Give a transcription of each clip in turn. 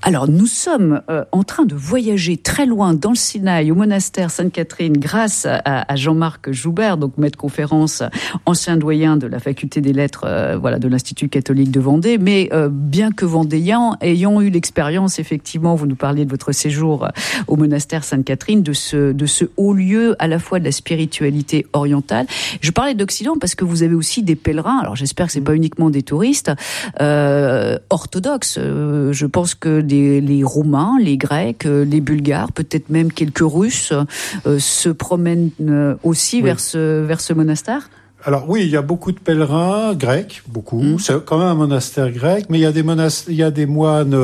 Alors, nous sommes en train de voyager très loin dans le Sinaï, au monastère Sainte-Catherine, grâce à Jean-Marc Joubert, donc maître conférence, ancien doyen de la faculté des lettres de l'Institut catholique de Vendée. Mais bien que vendéen, ayant eu l'expérience, effectivement, vous nous parliez de votre séjour au monastère Sainte-Catherine, de ce haut lieu à la fois de la spiritualité orientale. Je parlais d'Occident parce que vous avez aussi des pèlerins, alors j'espère que c'est pas uniquement des touristes, orthodoxes. Je pense que les Roumains, les Grecs, les Bulgares, peut-être même quelques Russes se promènent aussi vers ce monastère. Alors oui, il y a beaucoup de pèlerins grecs, beaucoup. C'est quand même un monastère grec, mais il y a des moines. Il y a des moines.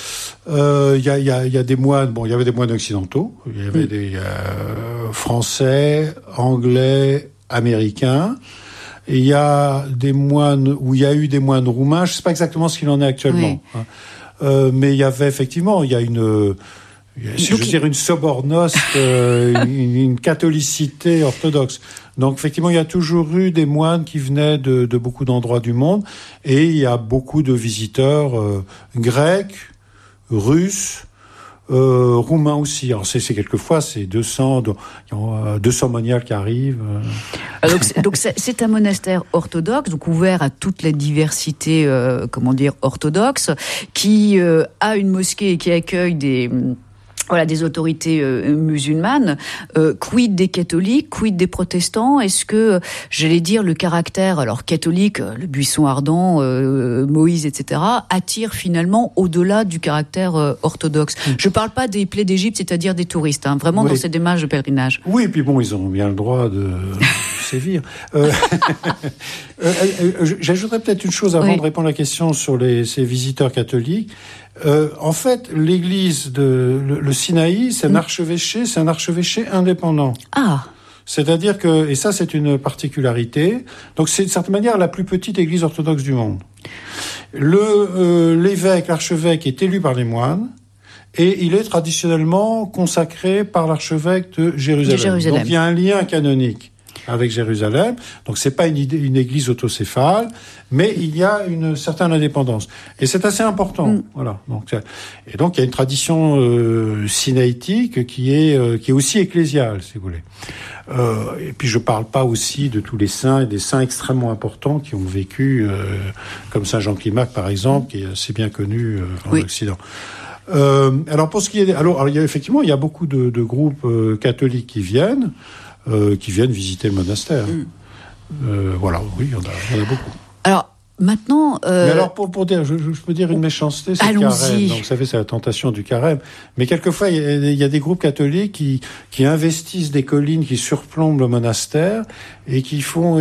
Bon, il y avait des moines occidentaux. Il y avait des Français, Anglais, Américains. Et il y a des moines où il y a eu des moines roumains. Je ne sais pas exactement ce qu'il en est actuellement. Oui. Mais il y avait effectivement, il y a une sobornost, une catholicité orthodoxe. Donc effectivement, il y a toujours eu des moines qui venaient de beaucoup d'endroits du monde, et il y a beaucoup de visiteurs grecs, russes, roumains aussi. Alors c'est quelquefois c'est 200 moniales qui arrivent. Donc c'est un monastère orthodoxe, donc ouvert à toute la diversité, orthodoxe, qui a une mosquée et qui accueille des autorités musulmanes. Quid des catholiques, quid des protestants? Est-ce que, j'allais dire, le caractère catholique, le buisson ardent, Moïse, etc., attire finalement au-delà du caractère orthodoxe? Je ne parle pas des plaies d'Égypte, c'est-à-dire des touristes, vraiment dans ces démarches de pèlerinage. Oui, et puis bon, ils ont bien le droit de sévir. J'ajouterais peut-être une chose avant de répondre à la question sur ces visiteurs catholiques. En fait, l'église le Sinaï, c'est un archevêché indépendant. Ah. C'est-à-dire que, et ça c'est une particularité, donc c'est de certaine manière la plus petite église orthodoxe du monde. L'archevêque est élu par les moines, et il est traditionnellement consacré par l'archevêque de Jérusalem. Donc il y a un lien canonique avec Jérusalem. Donc c'est pas une église autocéphale, mais il y a une certaine indépendance. Et c'est assez important. Voilà. Donc il y a une tradition sinaïtique qui est aussi ecclésiale, si vous voulez. Et puis je parle pas aussi de tous les saints, et des saints extrêmement importants qui ont vécu, comme Saint Jean Climac par exemple, qui est assez bien connu en Occident. Alors pour ce qui est, il y a beaucoup de groupes catholiques qui viennent visiter le monastère. Voilà, oui, il y en a beaucoup. Alors, maintenant... Mais alors, pour dire, je peux dire une méchanceté, c'est le carême. Donc, vous savez, c'est la tentation du carême. Mais quelquefois, il y a des groupes catholiques qui investissent des collines qui surplombent le monastère et qui font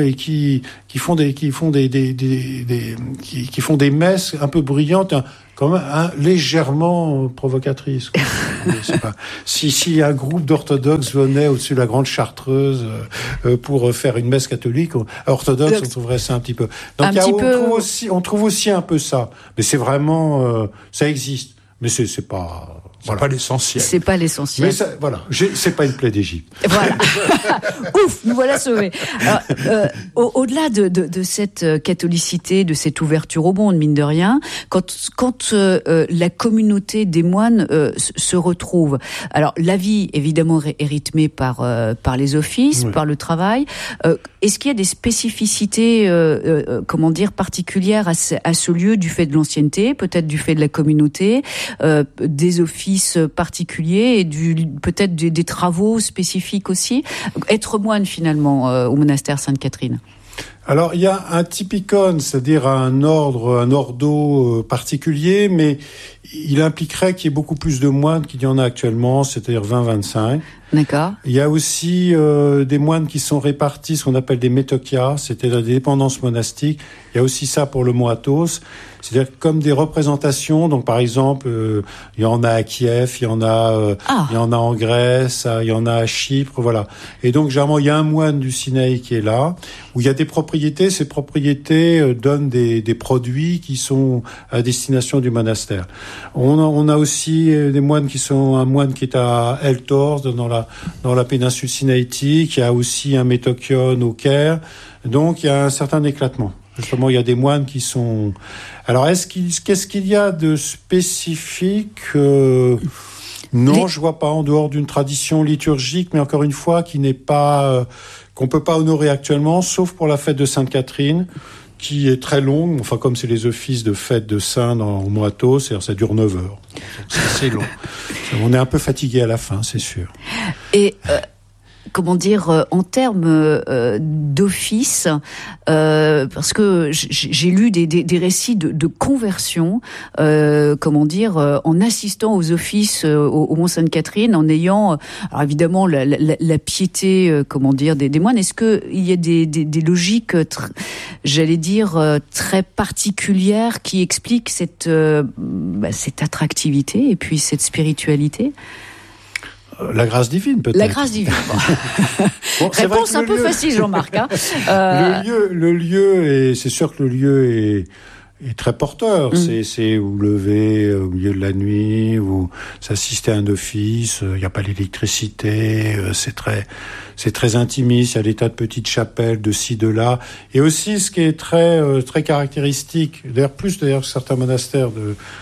des messes un peu brillantes, quand même légèrement provocatrice. C'est pas, si un groupe d'orthodoxes venait au-dessus de la Grande Chartreuse pour faire une messe catholique orthodoxe, on trouverait ça un petit peu. Donc on trouve aussi un peu ça, mais c'est vraiment ça existe, mais c'est pas. Voilà. Pas l'essentiel. C'est pas l'essentiel. Mais ça, voilà, c'est pas une plaie d'Égypte. Voilà. Ouf, nous voilà sauvés. Alors, au-delà de cette catholicité, de cette ouverture au monde, mine de rien, quand la communauté des moines se retrouve, alors la vie évidemment est rythmée par les offices, par le travail. Est-ce qu'il y a des spécificités, particulières à ce lieu du fait de l'ancienneté, peut-être du fait de la communauté, des offices particuliers et peut-être des travaux spécifiques aussi? Être moine finalement au monastère Sainte-Catherine. Alors il y a un typicon, c'est-à-dire un ordo particulier, mais il impliquerait qu'il y ait beaucoup plus de moines qu'il y en a actuellement, c'est-à-dire 20-25. D'accord. Il y a aussi des moines qui sont répartis, ce qu'on appelle des métochias, c'est-à-dire des dépendances monastiques. Il y a aussi ça pour le mot athos, c'est-à-dire comme des représentations. Donc par exemple, il y en a à Kiev, il y en a en Grèce, il y en a à Chypre, voilà. Et donc généralement il y a un moine du Sinaï qui est là, où il y a des propriétés. Ces propriétés donnent des produits qui sont à destination du monastère. On a aussi des moines un moine qui est à El Tors, dans la péninsule sinaïtique. Il y a aussi un métochion au Caire. Donc il y a un certain éclatement. Justement, il y a des moines qui sont... Alors, qu'est-ce qu'il y a de spécifique Non, je vois pas, en dehors d'une tradition liturgique, mais encore une fois, qui n'est pas... qu'on peut pas honorer actuellement, sauf pour la fête de Sainte-Catherine, qui est très longue, enfin comme c'est les offices de fête de Saint au mois Athos, c'est-à-dire ça dure 9 heures. C'est assez long. On est un peu fatigué à la fin, c'est sûr. Et comment dire, en termes d'office, parce que j'ai lu des récits de conversion, comment dire, en assistant aux offices au Mont-Sainte-Catherine, en ayant, alors évidemment, la piété, comment dire, des moines. Est-ce qu'il y a des logiques, j'allais dire, très particulières qui expliquent cette attractivité et puis cette spiritualité ? La grâce divine, peut-être. La grâce divine. Bon, réponse un peu facile, Jean-Marc. Hein. Le lieu, et c'est sûr que le lieu est très porteur. C'est vous levez au milieu de la nuit, vous assistez à un office, il n'y a pas l'électricité, c'est très intimiste, il y a des tas de petites chapelles de ci, de là. Et aussi, ce qui est très caractéristique, d'ailleurs plus que certains monastères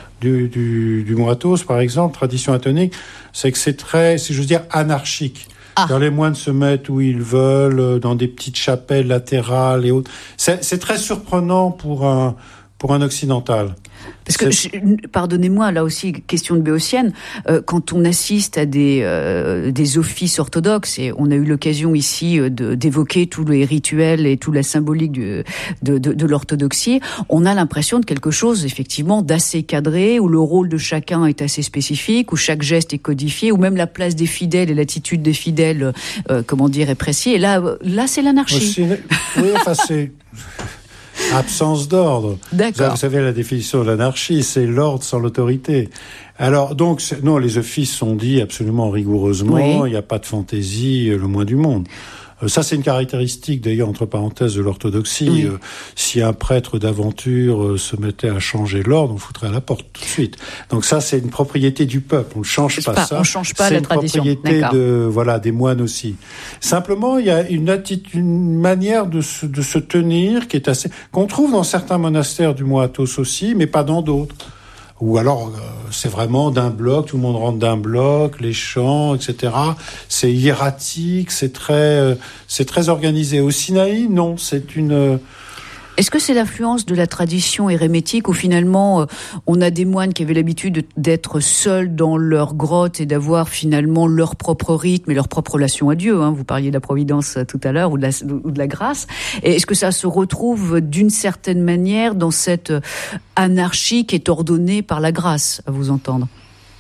du Mont Athos, par exemple, tradition athonique, c'est que c'est je veux dire, anarchique. Les moines se mettent où ils veulent, dans des petites chapelles latérales et autres. C'est très surprenant pour un occidental. Parce que, pardonnez-moi, là aussi, question de béotienne, quand on assiste à des offices orthodoxes, et on a eu l'occasion ici d'évoquer tous les rituels et toute la symbolique de l'orthodoxie, on a l'impression de quelque chose, effectivement, d'assez cadré, où le rôle de chacun est assez spécifique, où chaque geste est codifié, où même la place des fidèles et l'attitude des fidèles, est précis. Et là, c'est l'anarchie. Oui, enfin, c'est... absence d'ordre. D'accord. Vous savez la définition de l'anarchie, c'est l'ordre sans l'autorité. Alors donc non, les offices sont dits absolument rigoureusement. Oui. Il n'y a pas de fantaisie le moins du monde. Ça, c'est une caractéristique, d'ailleurs, entre parenthèses, de l'orthodoxie. Oui. Si un prêtre d'aventure se mettait à changer l'ordre, on foutrait à la porte tout de suite. Donc ça, c'est une propriété du peuple. On ne change pas ça. On ne change pas la tradition. C'est une propriété des moines aussi. Simplement, il y a une manière de se tenir qui est qu'on trouve dans certains monastères du Mont Athos aussi, mais pas dans d'autres. Ou alors, c'est vraiment d'un bloc, tout le monde rentre d'un bloc, les chants, etc. C'est hiératique, c'est très organisé. Au Sinaï, non, c'est une... Est-ce que c'est l'influence de la tradition érémétique où finalement on a des moines qui avaient l'habitude d'être seuls dans leur grotte et d'avoir finalement leur propre rythme et leur propre relation à Dieu, hein. Vous parliez de la providence tout à l'heure ou de la grâce. Et est-ce que ça se retrouve d'une certaine manière dans cette anarchie qui est ordonnée par la grâce, à vous entendre ?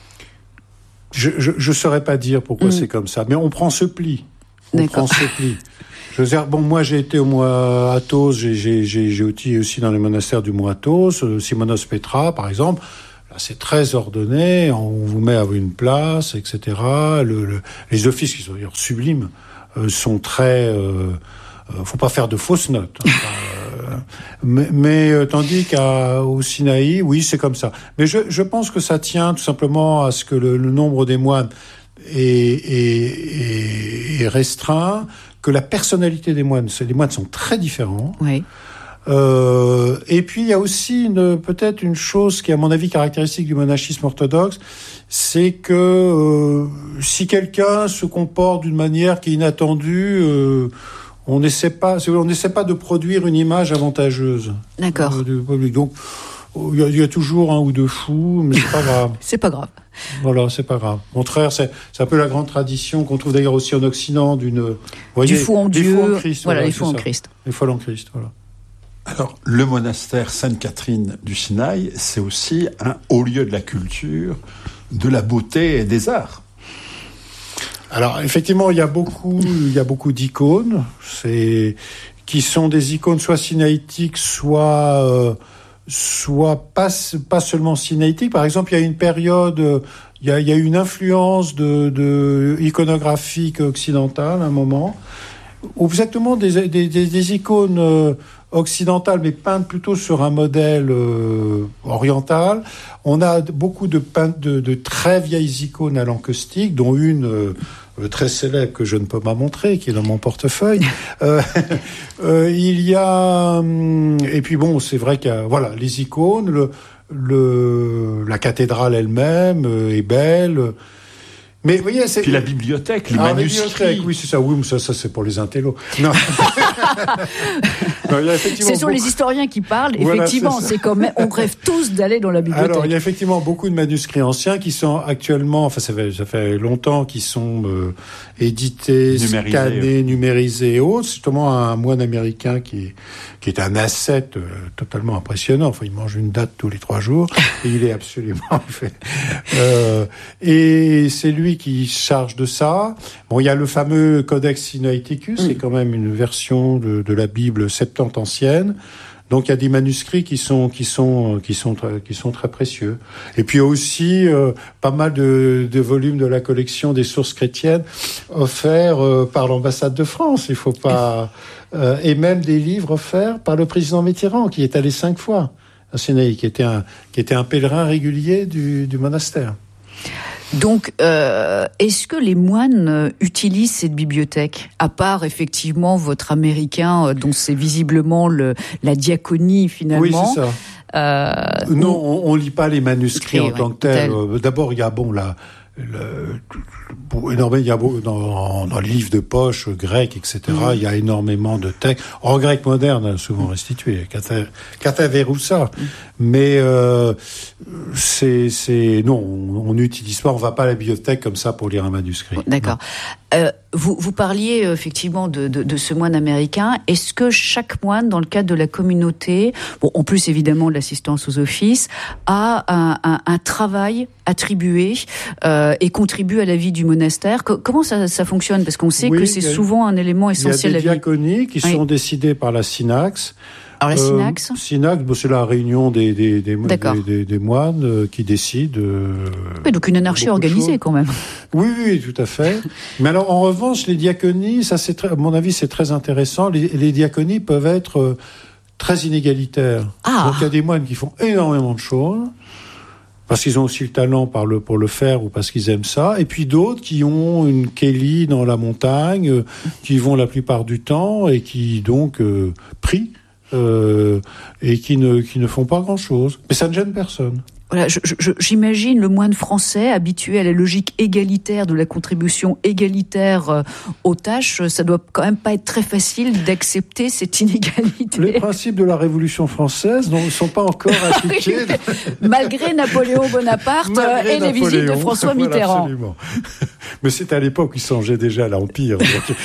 Je saurais pas dire pourquoi c'est comme ça, mais on prend ce pli. Prend ce pli. Je veux dire, moi j'ai été au Mont Athos, j'ai aussi dans les monastères du Mont Athos, Simonos Petra par exemple. Là, c'est très ordonné, on vous met à une place, etc. Les offices qui sont d'ailleurs sublimes sont très... faut pas faire de fausses notes. Mais tandis qu'au Sinaï, oui, c'est comme ça. Mais je pense que ça tient tout simplement à ce que le nombre des moines est restreint, que la personnalité des moines, les moines sont très différents. Oui. Et puis il y a aussi peut-être une chose qui est à mon avis caractéristique du monachisme orthodoxe, c'est que si quelqu'un se comporte d'une manière qui est inattendue, on n'essaie pas de produire une image avantageuse. D'accord. Du public. Donc il y a toujours un ou deux fous, mais c'est pas grave. C'est pas grave. Voilà, c'est pas grave. Au contraire, c'est un peu la grande tradition qu'on trouve d'ailleurs aussi en Occident du foi en Dieu. Les foi en Christ. Voilà, les foi en Christ. Les foi en Christ, voilà. Alors, le monastère Sainte-Catherine du Sinaï, c'est aussi un haut lieu de la culture, de la beauté et des arts. Alors, effectivement, il y a beaucoup d'icônes, qui sont des icônes soit sinaïtiques, soit pas seulement sinaïtiques. Par exemple, il y a une période, il y a eu une influence de iconographique occidentale, à un moment, où exactement des icônes occidentales, mais peintes plutôt sur un modèle oriental. On a beaucoup de très vieilles icônes à l'encaustique, dont une très célèbre que je ne peux pas montrer, qui est dans mon portefeuille. Il y a et puis bon, c'est vrai qu'il y a les icônes, la cathédrale elle-même est belle. Mais vous voyez, puis la bibliothèque, les manuscrits. Oui, c'est ça. Oui, mais ça c'est pour les intellos. Non. Non, ce sont les historiens qui parlent. Effectivement, c'est comme on rêve tous d'aller dans la bibliothèque. Alors, il y a effectivement beaucoup de manuscrits anciens qui sont actuellement, enfin, ça fait longtemps qu'ils sont édités, scannés, numérisés et autres. C'est justement un moine américain qui est un ascète totalement impressionnant. Enfin, il mange une date tous les 3 jours et il est absolument fait. Et c'est lui qui charge de ça. Bon, il y a le fameux Codex Sinaiticus, c'est quand même une version de la Bible septante ancienne. Donc il y a des manuscrits qui sont très précieux. Et puis aussi pas mal de volumes de la collection des sources chrétiennes offerts par l'ambassade de France. Il faut pas et même des livres offerts par le président Mitterrand qui est allé 5 fois à Sinaï, qui était un pèlerin régulier du monastère. Donc, est-ce que les moines utilisent cette bibliothèque, à part effectivement votre américain, dont c'est visiblement la diaconie finalement? Oui, c'est ça. Non, on lit pas les manuscrits en tant que tels. D'abord, il y a énormément, il y a dans les livres de poche grecs, etc. Il y a énormément de textes en grec moderne, souvent restitués, Kataveroussa. Mais non, on n'utilise pas, on va pas à la bibliothèque comme ça pour lire un manuscrit. D'accord. Vous parliez effectivement de ce moine américain. Est-ce que chaque moine, dans le cadre de la communauté, en plus évidemment de l'assistance aux offices, a un travail attribué et contribue à la vie du monastère? Comment ça fonctionne? Parce qu'on sait que c'est souvent un élément essentiel à la vie. Il y a des diaconies qui sont décidées par la Synax. Alors la Synax, c'est la réunion des moines qui décident. Oui, donc une anarchie organisée quand même. Oui, tout à fait. Mais alors en revanche, les diaconies, ça à mon avis, c'est très intéressant. Les diaconies peuvent être très inégalitaires. Donc il y a des moines qui font énormément de choses parce qu'ils ont aussi le talent pour le faire ou parce qu'ils aiment ça, et puis d'autres qui ont une kéli dans la montagne, qui vont la plupart du temps et qui donc prient. Et qui ne font pas grand-chose. Mais ça ne gêne personne. Voilà, j'imagine le moine français habitué à la logique égalitaire de la contribution égalitaire aux tâches, ça doit quand même pas être très facile d'accepter cette inégalité. Les principes de la Révolution française ne sont pas encore appliqués. Malgré Napoléon Bonaparte et les visites de François Mitterrand. Absolument. Mais c'était à l'époque où il songeait déjà à l'Empire.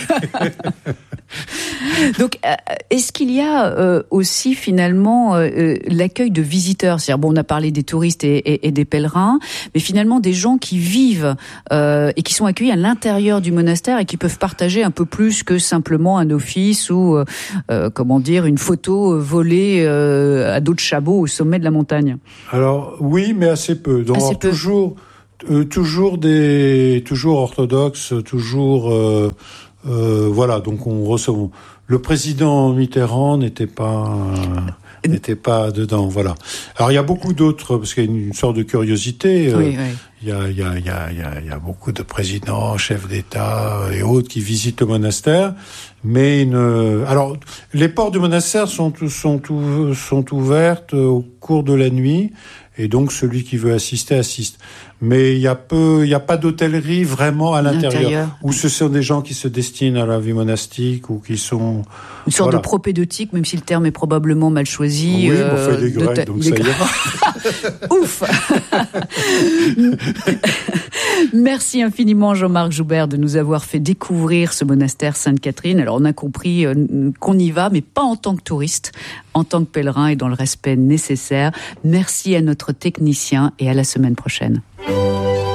Donc, est-ce qu'il y a aussi finalement l'accueil de visiteurs? C'est-à-dire, on a parlé des touristes et des pèlerins, mais finalement des gens qui vivent et qui sont accueillis à l'intérieur du monastère et qui peuvent partager un peu plus que simplement un office ou une photo volée à dos de sabot au sommet de la montagne. Alors oui, mais assez peu. Donc assez peu. Toujours orthodoxes, toujours donc on reçoit. Le président Mitterrand n'était pas dedans, voilà. Alors il y a beaucoup d'autres, parce qu'il y a une sorte de curiosité. Oui. Il y a beaucoup de présidents, chefs d'État et autres qui visitent le monastère, mais alors les portes du monastère sont ouvertes au cours de la nuit. Et donc, celui qui veut assister, assiste. Mais il y a pas d'hôtellerie vraiment à l'intérieur. Où ce sont des gens qui se destinent à la vie monastique ou qui sont... Une sorte de propédeutique, même si le terme est probablement mal choisi. Oui, on fait des Grecs, donc ça ira. Ouf. Merci infiniment, Jean-Marc Joubert, de nous avoir fait découvrir ce monastère Sainte-Catherine. Alors, on a compris qu'on y va, mais pas en tant que touriste, en tant que pèlerin et dans le respect nécessaire. Merci à notre technicien et à la semaine prochaine.